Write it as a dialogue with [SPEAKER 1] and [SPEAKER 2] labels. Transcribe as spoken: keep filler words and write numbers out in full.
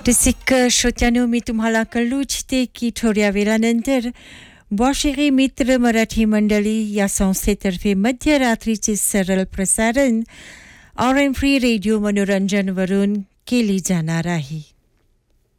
[SPEAKER 1] रसिक श्रोत्यांनो, मी तुम्हाला कळू इच्छिते की थोड्या वेळानंतर वाशिरी मित्र मराठी मंडळी या संस्थेतर्फे मध्यरात्रीचे सरळ प्रसारण आर एम फ्री रेडिओ मनोरंजनवरून केले जाणार आहे.